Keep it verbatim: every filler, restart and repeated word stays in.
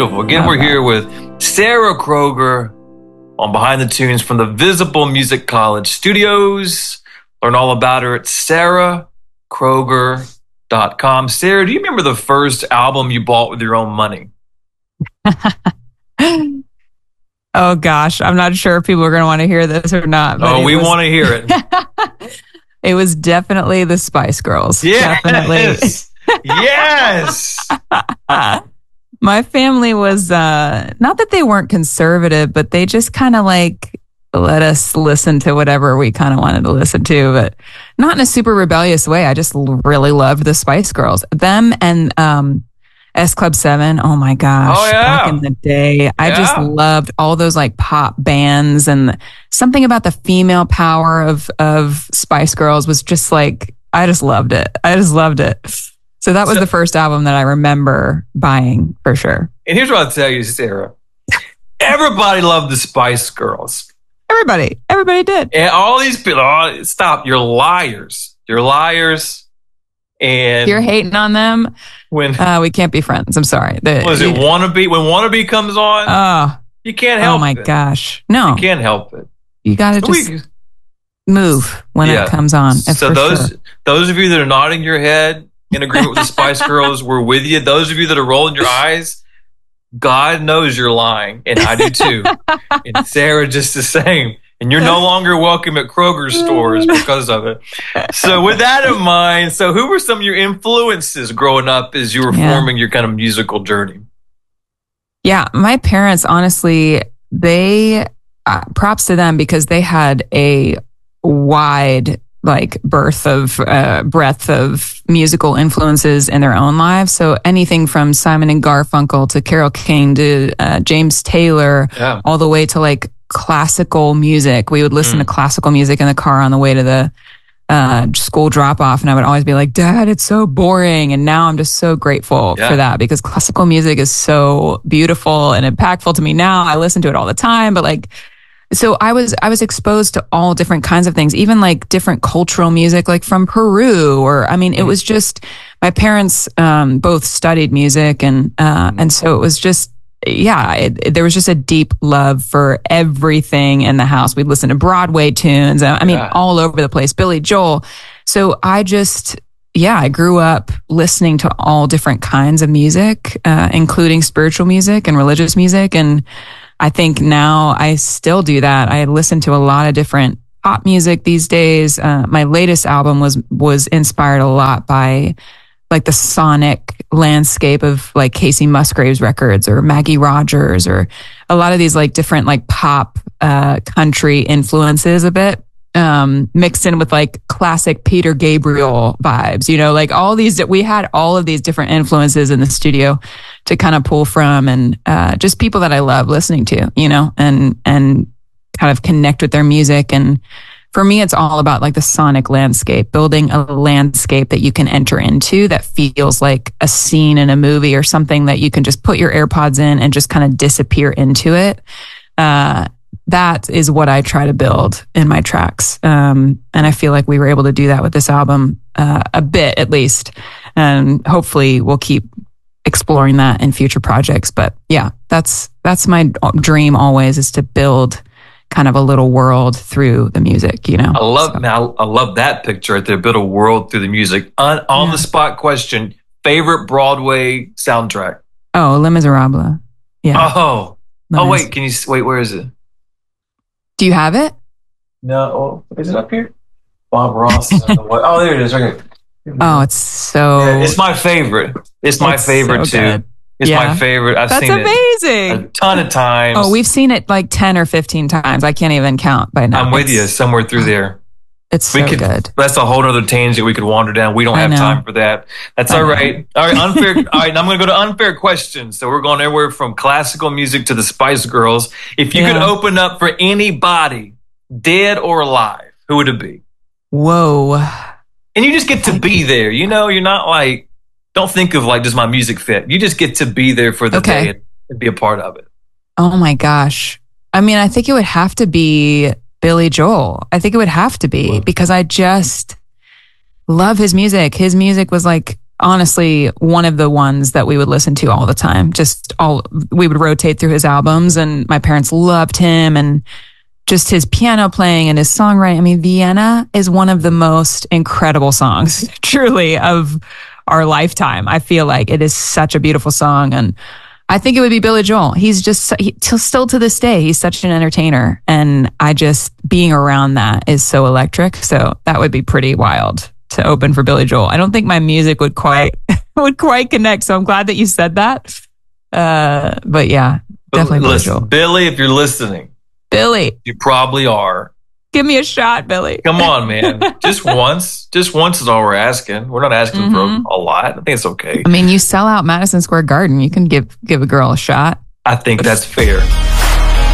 beautiful. Again, Love we're that. here with Sarah Kroger on Behind the Tunes from the Visible Music College Studios. Learn all about her at sarah kroger dot com. Sarah, do you remember the first album you bought with your own money? Oh gosh, I'm not sure if people are going to want to hear this or not. Oh, we was, want to hear it. It was definitely the Spice Girls. Yes. Definitely. Yes. My family was, uh, not that they weren't conservative, but they just kind of like let us listen to whatever we kind of wanted to listen to, but not in a super rebellious way. I just l- really loved the Spice Girls. Them and um, S Club seven. Oh my gosh. Oh, yeah. Back in the day. I Yeah. just loved all those like pop bands, and something about the female power of, of Spice Girls was just like, I just loved it. I just loved it. So that was So- the first album that I remember buying for sure. And here's what I'll tell you, Sarah. Everybody loved the Spice Girls. Everybody, everybody did. And all these people, oh, stop, you're liars. You're liars. And If you're hating on them, when, uh, we can't be friends. I'm sorry. The, what is it, Wannabe? When Wannabe comes on, Oh, you can't help oh my it. gosh. No, You can't help it. you got to So we- just move when Yeah. it comes on. So for those sure. those of you that are nodding your head in agreement with the Spice Girls, we're with you. Those of you that are rolling your eyes, God knows you're lying, and I do too. And Sarah just the same. And you're no longer welcome at Kroger stores because of it. So with that in mind, so who were some of your influences growing up as you were Yeah. forming your kind of musical journey? Yeah, my parents, honestly, they, uh, props to them because they had a wide like birth of uh, breadth of musical influences in their own lives. So anything from Simon and Garfunkel to Carole King to uh, James Taylor, Yeah. all the way to like classical music. We would listen Mm. to classical music in the car on the way to the uh, school drop off. And I would always be like, Dad, it's so boring. And now I'm just so grateful Yeah. for that because classical music is so beautiful and impactful to me now. I listen to it all the time, but like, so I was, I was exposed to all different kinds of things, even like different cultural music, like from Peru, or, I mean, it was just, my parents, um, both studied music and, uh, and so it was just, yeah, it, it- there was just a deep love for everything in the house. We'd listen to Broadway tunes. I mean, Yeah. all over the place, Billy Joel. So I just, yeah, I grew up listening to all different kinds of music, uh, including spiritual music and religious music. And I think now I still do that. I listen to a lot of different pop music these days. Uh, my latest album was, was inspired a lot by like the sonic landscape of like Casey Musgraves records or Maggie Rogers or a lot of these like different like pop, uh, country influences a bit, um, mixed in with like classic Peter Gabriel vibes, you know, like all these, we had all of these different influences in the studio to kind of pull from and, uh, just people that I love listening to, you know, and, and kind of connect with their music. And for me, it's all about like the sonic landscape, building a landscape that you can enter into that feels like a scene in a movie or something that you can just put your AirPods in and just kind of disappear into it. Uh, that is what I try to build in my tracks. Um, and I feel like we were able to do that with this album, uh, a bit at least. And hopefully we'll keep exploring that in future projects. But yeah, that's, that's my dream always, is to build kind of a little world through the music, you know? I love So, now. I love that picture right there. Build a world through the music. On, on Yeah. the spot question: favorite Broadway soundtrack? oh, Les Miserables. Yeah. Oh, Les oh Mis. wait. Can you s- wait? Where is it? Do you have it? No, oh, is it up here? Bob Ross. is on the way- oh, there it is. Right here. Oh, it's so. Yeah, it's my favorite. It's my It's favorite so too. good. It's Yeah. my favorite. I've That's seen it amazing. a ton of times. Oh, we've seen it like ten or fifteen times. I can't even count by now. I'm with you It's- somewhere through there. It's We so could. good. That's a whole other tangent we could wander down. We don't I have know. time for that. That's I all know. right. All right, unfair. All right, now I'm going to go to unfair questions. So we're going everywhere from classical music to the Spice Girls. If you could Yeah. open up for anybody, dead or alive, who would it be? Whoa. And you just get to be there. You know, you're not like, don't think of like, does my music fit? You just get to be there for the Okay. day and, and be a part of it. Oh my gosh. I mean, I think it would have to be Billy Joel. I think it would have to be Wow. because I just love his music. His music was like honestly one of the ones that we would listen to all the time. Just all, we would rotate through his albums, and my parents loved him, and just his piano playing and his songwriting. I mean, Vienna is one of the most incredible songs, truly, of our lifetime. I feel like it is such a beautiful song. And I think it would be Billy Joel. He's just, he, till, still to this day, he's such an entertainer. And I just, being around that is so electric. So that would be pretty wild to open for Billy Joel. I don't think my music would quite, would quite connect. So I'm glad that you said that. Uh, but yeah, definitely Listen, Billy Joel. Billy, if you're listening, Billy, you probably are. give me a shot, Billy. Come on, man. Just once. Just once is all we're asking. We're not asking mm-hmm. for a lot. I think it's okay. I mean, you sell out Madison Square Garden. You can give give a girl a shot. I think that's fair.